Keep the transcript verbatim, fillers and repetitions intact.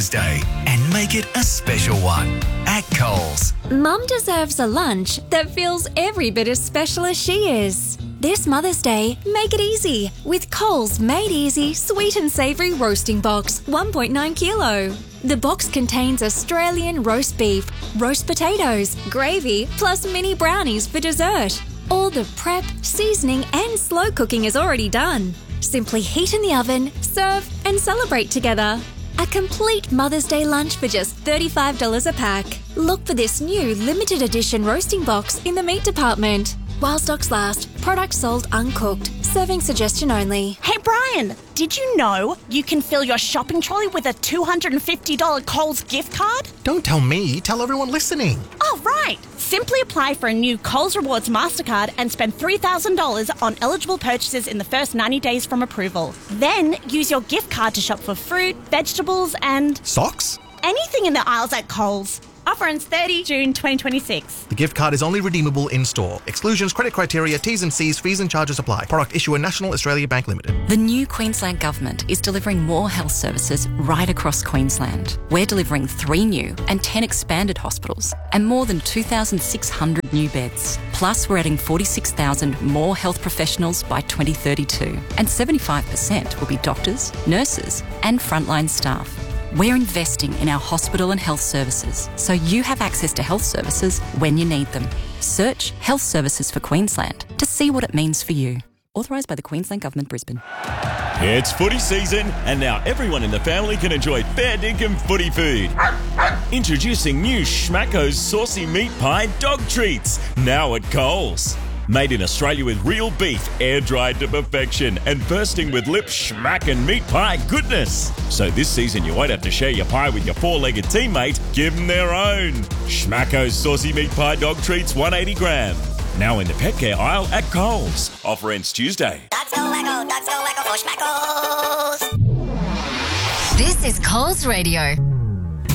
Day and make it a special one at Coles. Mum deserves a lunch that feels every bit as special as she is. This Mother's Day, make it easy with Coles Made Easy Sweet and Savoury Roasting Box, one point nine kilo. The box contains Australian roast beef, roast potatoes, gravy, plus mini brownies for dessert. All the prep, seasoning and slow cooking is already done. Simply heat in the oven, serve and celebrate together. A complete Mother's Day lunch for just thirty-five dollars a pack. Look for this new limited edition roasting box in the meat department. While stocks last, products sold uncooked. Serving suggestion only. Hey Brian, did you know you can fill your shopping trolley with a two hundred fifty dollars Coles gift card? Don't tell me, tell everyone listening. Oh, right. Simply apply for a new Coles Rewards MasterCard and spend three thousand dollars on eligible purchases in the first ninety days from approval. Then use your gift card to shop for fruit, vegetables and... Socks? anything in the aisles at Coles. Offer ends thirtieth of June twenty twenty-six. The gift card is only redeemable in-store. Exclusions, credit criteria, T's and C's, fees and charges apply. Product issuer National Australia Bank Limited. The new Queensland Government is delivering more health services right across Queensland. We're delivering three new and ten expanded hospitals and more than two thousand six hundred new beds. Plus, we're adding forty-six thousand more health professionals by twenty thirty-two. And seventy-five percent will be doctors, nurses and frontline staff. We're investing in our hospital and health services so you have access to health services when you need them. Search Health Services for Queensland to see what it means for you. Authorised by the Queensland Government, Brisbane. It's footy season and now everyone in the family can enjoy fair dinkum footy food. Introducing new Schmacko's Saucy Meat Pie Dog Treats, now at Coles. Made in Australia with real beef, air-dried to perfection and bursting with lip schmackin' meat pie goodness. So this season you won't have to share your pie with your four-legged teammate, give them their own. Schmacko's Saucy Meat Pie Dog Treats, one hundred eighty gram. Now in the pet care aisle at Coles. Offer ends Tuesday. Dogs go wacko, dogs go wacko for Schmackos. This is Coles Radio.